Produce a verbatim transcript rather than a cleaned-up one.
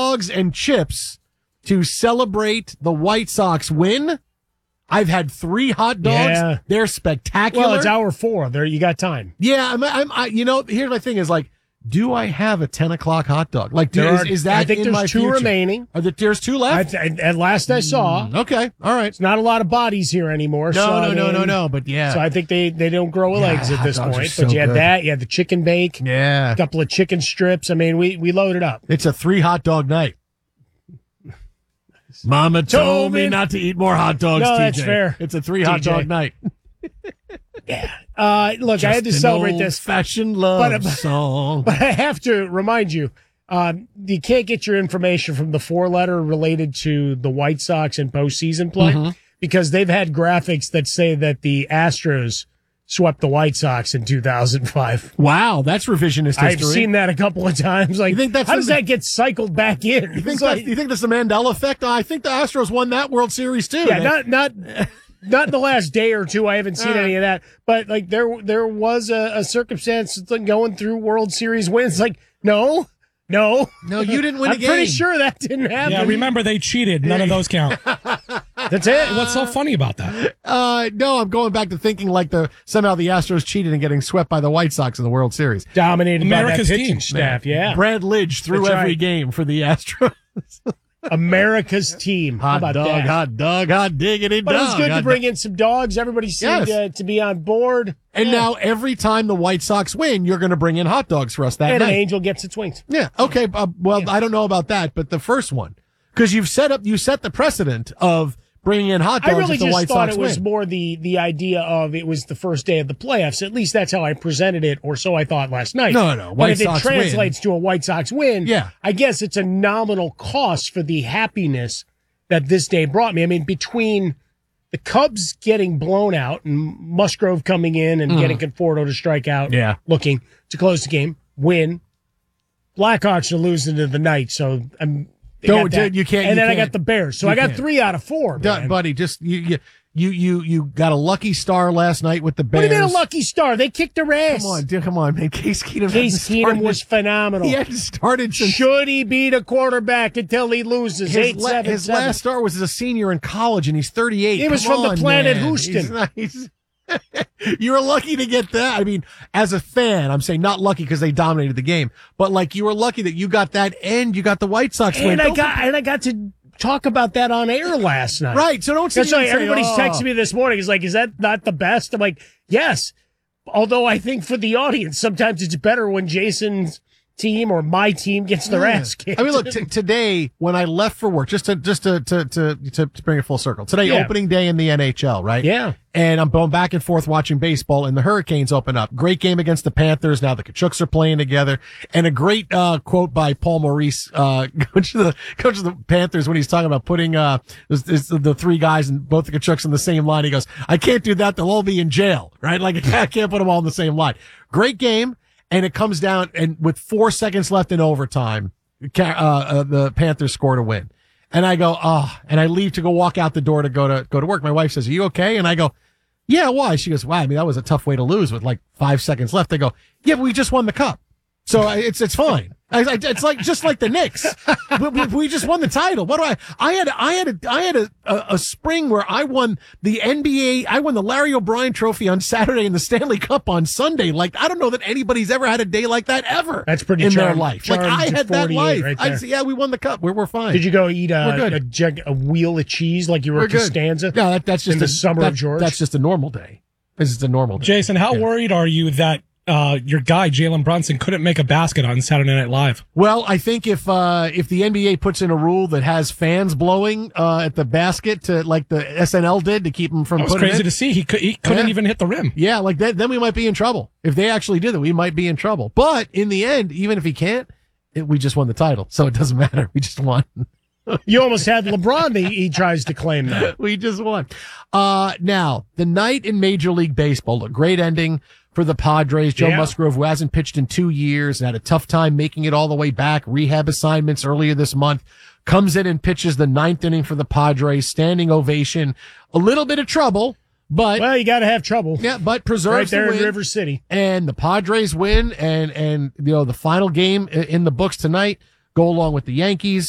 dogs and chips to celebrate the White Sox win. I've had three hot dogs. Yeah. They're spectacular. Well, it's hour four. There, you got time. Yeah, I'm, I'm, I, you know, here's my thing is like, do I have a ten o'clock hot dog? Like, do, is, are, is that I think in there's my two future? remaining. Are there, there's two left? I, at last I saw. Mm, okay, all right. It's not a lot of bodies here anymore. No, so, no, I no, mean, no, no, but yeah. So I think they, they don't grow Yeah, legs at hot this dogs are point. so But you had good. that. You had the chicken bake. Yeah. A couple of chicken strips. I mean, we, we loaded up. It's a three hot dog night. Mama told me not to eat more hot dogs, No, T J. that's fair. It's a three hot T J. dog night. Yeah. Uh, look, I had to Just an celebrate this. old-fashioned love But- song. But I have to remind you, um, you can't get your information from the four letter related to the White Sox and postseason play Mm-hmm. because they've had graphics that say that the Astros swept the White Sox in two thousand five. Wow, that's revisionist history. I've seen that a couple of times. Like, You think that's how the- does that get cycled back in? You think, It's that's, like- you think that's the Mandela effect? I think the Astros won that World Series too. yeah, They- not not not in the last day or two. I haven't seen Uh. any of that. But like there there was a, a circumstance going through World Series wins. Like no, no, No, you didn't win a I'm pretty game. sure that didn't happen. Yeah, remember they cheated. None of those count. That's it. What's so funny about that? Uh, no, I'm going back to thinking like the somehow the Astros cheated and getting swept by the White Sox in the World Series. Dominated America's by that pitching team. staff. Yeah, Brad Lidge threw That's every right. game for the Astros. America's team. How Hot about dog, that? hot dog, hot diggity But dog. it was good to hot bring dog. in some dogs. Everybody seemed Yes. uh, to be on board. And Yeah. now every time the White Sox win, you're going to bring in hot dogs for us that and an night. angel gets its wings. Yeah. Okay. Uh, well, I don't know about that, but the first one, because you've set up, you set the precedent of bringing in hot dogs I really if the just White thought Sox it was win. more the the idea of it was the first day of the playoffs. At least that's how I presented it, or so I thought last night. No, no, But White if Sox it translates to a White Sox win, Yeah. I guess it's a nominal cost for the happiness that this day brought me. I mean, between the Cubs getting blown out and Musgrove coming in and getting Conforto to strike out, Mm. Yeah. looking to close the game, win. Blackhawks are losing to the Knights, so I'm. they No, got that. dude, you can't- And you then I can't. got the Bears, so You I got can't. three out of four. Duh, Man. buddy, just you, you, you, you, you got a lucky star last night with the What Bears. do you mean a lucky star? They kicked their ass. Come on, dude, come on, man. Case Keenum. Case hadn't Keenum started- was phenomenal. He hadn't started since Should he beat a quarterback until he loses? his, Eight, la- seven, his seven. last start was as a senior in college, and he's thirty-eight. He was Come from the on, planet man. Houston. He's not- he's- you were lucky to get that. I mean, as a fan, I'm saying not lucky because they dominated the game, but like you were lucky that you got that and you got the White Sox win. And I Don't- got and I got to talk about that on air last night. right. So don't sit That's here why and say, everybody's "Oh." texting me this morning. Is like, is that not the best? I'm like, yes. Although I think for the audience, sometimes it's better when Jason's team or my team gets their Yeah. ass kicked. I mean, look, t- today when I left for work, just to just to to to, to, to bring it full circle. Today, Yeah. opening day in the N H L, right? Yeah. And I'm going back and forth watching baseball, and the Hurricanes open up. Great game against the Panthers. Now the Kachucks are playing together, and a great uh, quote by Paul Maurice, uh, coach of the coach of the Panthers, when he's talking about putting uh this, this, the three guys and both the Kachucks in the same line. He goes, "I can't do that; they'll all be in jail, right? Like I can't put them all in the same line." Great game. And it comes down, and with four seconds left in overtime, uh, uh, the Panthers score to win. And I go, oh, and I leave to go walk out the door to go to go to work. My wife says, "Are you okay?" And I go, "Yeah, why?" She goes, "Wow, I mean, that was a tough way to lose with like five seconds left." They go, "Yeah, but we just won the cup, so I- it's it's fine." I, I, it's like just like the Knicks. we, we, we just won the title. What do I? I had I had a, I had a, a, a spring where I won the N B A. I won the Larry O'Brien Trophy on Saturday and the Stanley Cup on Sunday. Like I don't know that anybody's ever had a day like that ever. That's pretty in their charmed- life. Like charmed I to had that forty-eight life. right I there. said, yeah, we won the cup. We're we're fine. Did you go eat We're a, good. a, jug, a wheel of cheese like you were We're at good. Costanza? No, that, that's just in the a, summer that- of George. That's just a normal day. This is a normal day. Jason, how Yeah. worried are you that uh, your guy, Jalen Brunson, couldn't make a basket on Saturday Night Live? Well, I think if uh, if the N B A puts in a rule that has fans blowing uh, at the basket to like the S N L did to keep them from That was putting crazy it, to see. He, could, he couldn't Yeah. even hit the rim. yeah, like that, then we might be in trouble. If they actually did it, we might be in trouble. But in the end, even if he can't, it, we just won the title, so it doesn't matter. We just won. You almost had LeBron. He, he tries to claim that. We just won. Uh, now, the night in Major League Baseball, a great ending for the Padres. Joe Yeah. Musgrove, who hasn't pitched in two years and had a tough time making it all the way back, rehab assignments earlier this month, comes in and pitches the ninth inning for the Padres, standing ovation. A little bit of trouble, but Well, you got to have trouble. yeah, but Right preserves there the in win. River City. And the Padres win, and and you know the final game i- in the books tonight go along with the Yankees.